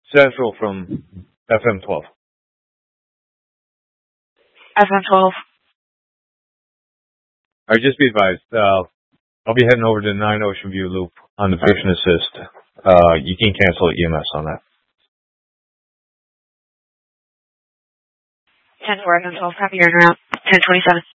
Central from FM 12. FM 12. All right, just be advised. I'll be heading over to 9 Ocean View Loop on the patient assist. You can cancel EMS on that. 10-4, FM 12, copy, you're en route. 1027.